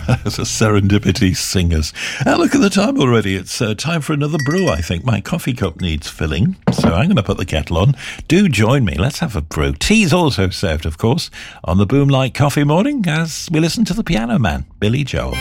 The Serendipity Singers. Look at the time already. It's time for another brew, I think. My coffee cup needs filling, so I'm going to put the kettle on. Do join me. Let's have a brew. Tea's also served, of course, on the Boomlight Coffee Morning as we listen to the Piano Man, Billy Joel.